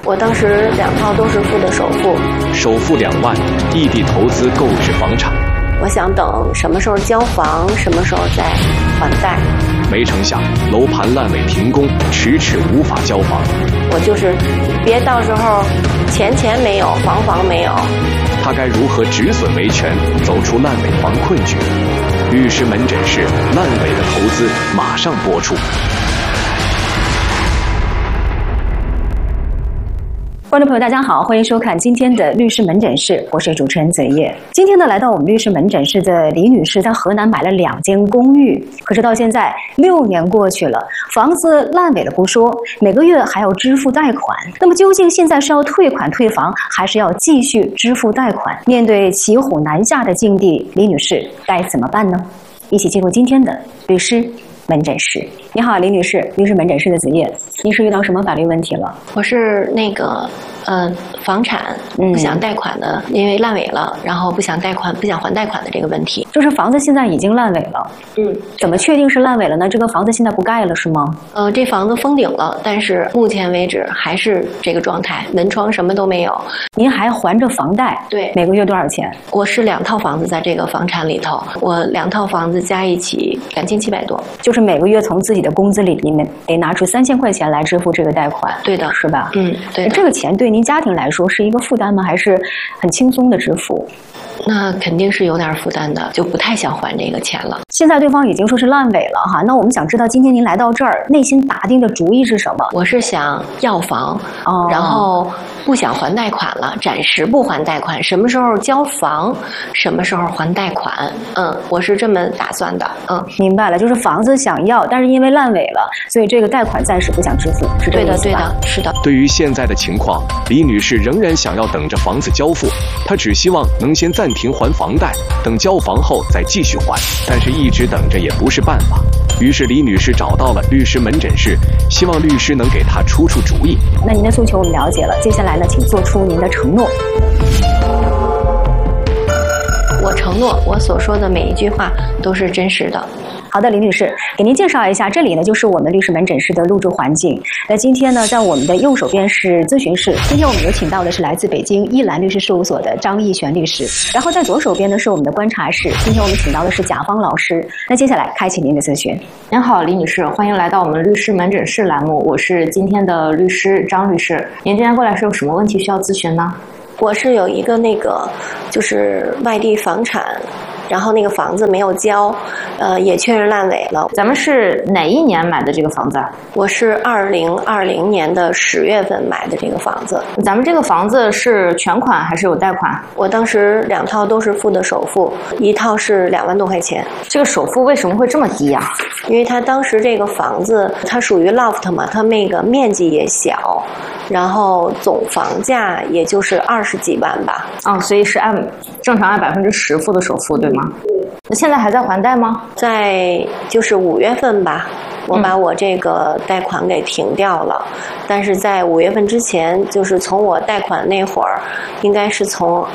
我当时2套都是付的首付， 首付2万，异地投资购置房产。 我想等什么时候交房，什么时候再还贷。 没成想，楼盘烂尾停工，迟迟无法交房。 我就是别到时候钱没有，房没有。 他该如何止损维权，走出烂尾房困局？律师门诊室烂尾的投资马上播出。 观众朋友大家好，欢迎收看今天的律师门诊室，我是主持人子叶。今天呢，来到我们律师门诊室的李女士在河南买了2间公寓，可是到现在6年过去了，房子烂尾了不说，每个月还要支付贷款。那么究竟现在是要退款退房，还是要继续支付贷款？面对骑虎难下的境地，李女士该怎么办呢？一起进入今天的律师门诊室。你好，李女士，律师门诊室的子叶，您是遇到什么法律问题了？ 我是房产不想贷款的，因为烂尾了，然后不想贷款，不想还贷款的这个问题。 就是房子现在已经烂尾了，怎么确定是烂尾了呢？这个房子现在不盖了是吗？ 这房子封顶了，但是目前为止还是这个状态，门窗什么都没有。 您还还着房贷？ 对， 每个月多少钱？ 我是2套房子在这个房产里头，我2套房子加一起2700多， 就是每个月从自己的工资里面得拿出3000块钱来支付这个贷款。 对的， 是吧？ 对的。 这个钱对您家庭来说是一个负担吗？还是很轻松的支付？ 那肯定是有点负担的，就不太想还这个钱了。 现在对方已经说是烂尾了哈，那我们想知道今天您来到这儿，内心打定的主意是什么？ 我是想要房，然后不想还贷款了，暂时不还贷款，什么时候交房，什么时候还贷款。我是这么打算的。 明白了，就是房子想要，但是因为烂尾了，所以这个贷款暂时不想支付，是这个意思吧？ 对的，是的。 对于现在的情况，李女士仍然想要等着房子交付，她只希望能先暂停还房贷，等交房后再继续还，但是一直等着也不是办法。于是李女士找到了律师门诊室，希望律师能给她出主意。 那您的诉求我们了解了，接下来呢，请做出您的承诺。 我承诺，我所说的每一句话都是真实的。 好的，李女士，给您介绍一下，这里呢就是我们律师门诊室的录制环境。那今天呢，在我们的右手边是咨询室，今天我们有请到的是来自北京一兰律师事务所的张义璇律师，然后在左手边呢是我们的观察室，今天我们请到的是甲方老师。那接下来开启您的咨询。 您好，李女士，欢迎来到我们律师门诊室栏目，我是今天的律师张律师。您今天过来是有什么问题需要咨询呢？ 我是有一个就是外地房产，然后那个房子没有交，也确认烂尾了。 咱们是哪一年买的这个房子？ 我是2020年的10月份买的这个房子。 咱们这个房子是全款还是有贷款？ 我当时2套都是付的首付，1套是2万多块钱。 这个首付为什么会这么低啊？ 因为它当时这个房子它属于 loft 嘛，它那个面积也小，然后总房价也就是20几万吧。 所以是正常按10%付的首付，对吗？那现在还在还贷吗？ 在就是5月份吧，我把我这个贷款给停掉了。但是在5月份之前，就是从我贷款那会儿，应该是从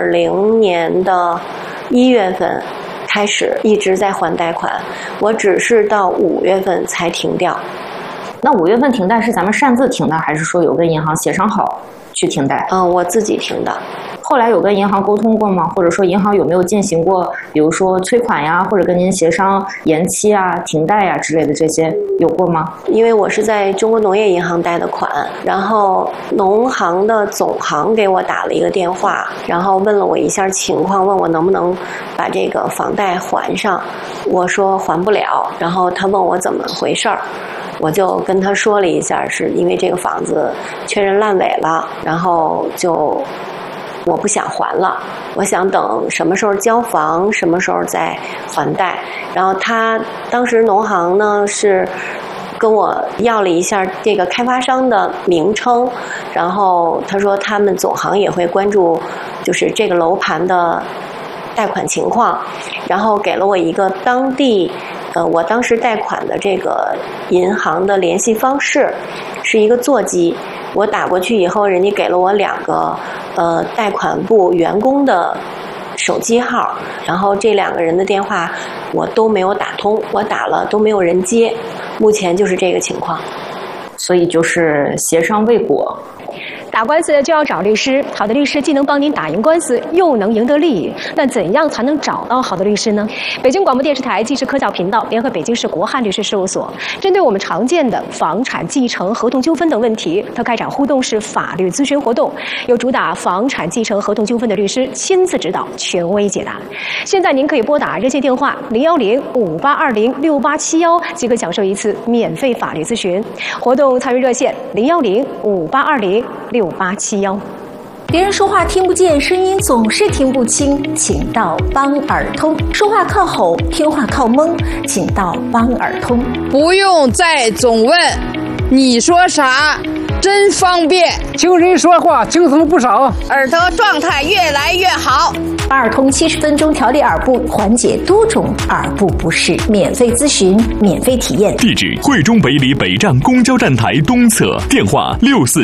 20年的1月份开始一直在还贷款，我只是到5月份才停掉。 那5月份停贷是咱们擅自停的，还是说有跟银行协商好去停贷？ 我自己停的。 后来有跟银行沟通过吗？或者说银行有没有进行过，比如说催款呀，或者跟您协商延期啊、停贷呀之类的，这些有过吗？ 因为我是在中国农业银行贷的款，然后农行的总行给我打了一个电话，然后问了我一下情况，问我能不能把这个房贷还上。我说还不了，然后他问我怎么回事儿。我就跟他说了一下，是因为这个房子确认烂尾了，然后我不想还了，我想等什么时候交房，什么时候再还贷。然后他当时农行呢是跟我要了一下这个开发商的名称，然后他说他们总行也会关注就是这个楼盘的贷款情况，然后给了我一个当地我当时贷款的这个银行的联系方式，是一个座机。我打过去以后，人家给了我2个贷款部员工的手机号，然后这2个人的电话我都没有打通，我打了都没有人接，目前就是这个情况。 所以就是协商未果。 打官司就要找律师，好的律师既能帮您打赢官司，又能赢得利益。那怎样才能找到好的律师呢？北京广播电视台纪实科教频道联合北京市国汉律师事务所，针对我们常见的房产继承、合同纠纷等问题，它开展互动式法律咨询活动，由主打房产继承、合同纠纷的律师亲自指导，权威解答。现在您可以拨打热线电话01058206871，即可享受一次免费法律咨询。活动参与热线01058206871。 别人说话听不见，声音总是听不清，请到邦尔通。说话靠吼，听话靠蒙，请到邦尔通。 不用再总问，你说啥？真方便。 听人说话轻松不少， 耳朵状态越来越好。 邦尔通70分钟调理耳部，缓解多种耳部不适，免费咨询，免费体验。 地址：惠中北里北站公交站台东侧，电话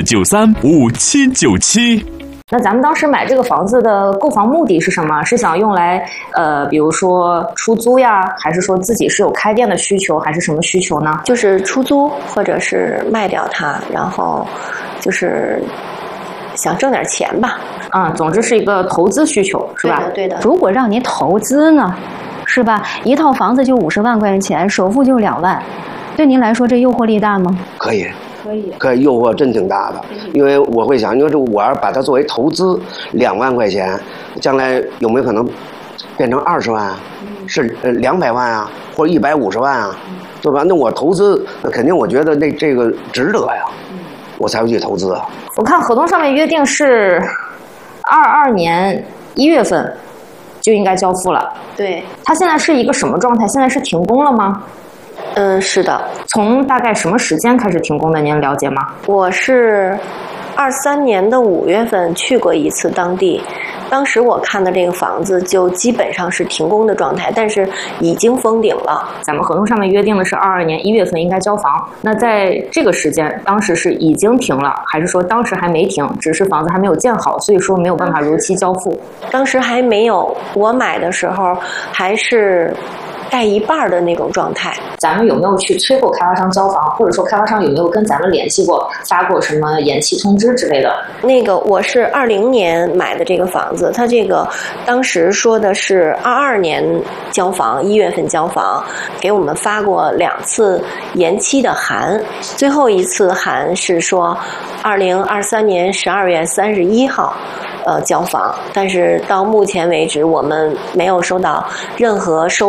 64935797。 那咱们当时买这个房子的购房目的是什么？是想用来比如说出租呀，还是说自己是有开店的需求，还是什么需求呢？ 就是出租，或者是卖掉它，然后就是想挣点钱吧。 总之是一个投资需求，是吧？ 对的。 如果让您投资呢，是吧？一套房子就50万块钱，首付就2万，对您来说这诱惑力大吗？ 可以，诱惑真挺大的，因为我会想，因为我要把它作为投资，2万块钱，将来有没有可能变成20万啊？是200万啊，或者150万啊，对吧？那我投资，那肯定我觉得这个值得呀，我才会去投资啊。 我看合同上面约定是22年1月份就应该交付了。 对， 它现在是一个什么状态？现在是停工了吗？ 是的。 从大概什么时间开始停工的？您了解吗？ 我是23年的5月份去过一次当地，当时我看的这个房子就基本上是停工的状态，但是已经封顶了。 咱们合同上面约定的是22年1月份应该交房，那在这个时间，当时是已经停了，还是说当时还没停，只是房子还没有建好，所以说没有办法如期交付？ 当时还没有，我买的时候还是盖一半的那种状态。 咱们有没有去催购开发商交房，或者说开发商有没有跟咱们联系过，发过什么延期通知之类的？ 那个我是20年买的这个房子，它这个当时说的是22年交房，1月份交房，给我们发过2次延期的函，最后一次函是说2023年12月31号。交房，但是到目前为止，我们没有收到任何收